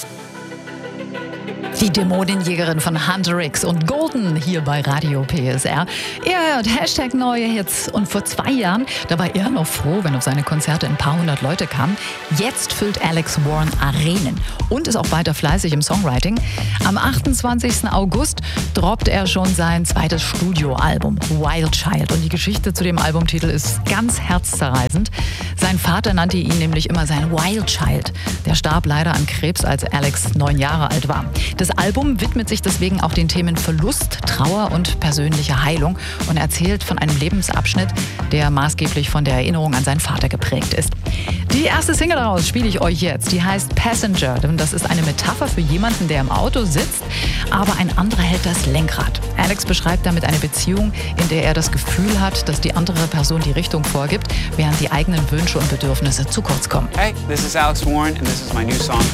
Die Dämonenjägerin von Hunter X und Golden hier bei Radio PSR. Er hört Hashtag neue Hits und vor 2 Jahren, da war er noch froh, wenn auf seine Konzerte ein paar hundert Leute kamen. Jetzt füllt Alex Warren Arenen und ist auch weiter fleißig im Songwriting. Am 28. August droppt er schon sein zweites Studioalbum Wild Child und die Geschichte zu dem Albumtitel ist ganz herzzerreißend. Sein Vater nannte ihn nämlich immer sein Wild Child. Der starb leider an Krebs, als Alex 9 Jahre alt war. Das Album widmet sich deswegen auch den Themen Verlust, Trauer und persönliche Heilung und erzählt von einem Lebensabschnitt, der maßgeblich von der Erinnerung an seinen Vater geprägt ist. Die erste Single daraus spiele ich euch jetzt. Die heißt Passenger. Und das ist eine Metapher für jemanden, der im Auto sitzt, aber ein anderer hält das Lenkrad. Alex beschreibt damit eine Beziehung, in der er das Gefühl hat, dass die andere Person die Richtung vorgibt, während die eigenen Wünsche und Bedürfnisse zu kurz kommen. Hey, this is Alex Warren and this is my new song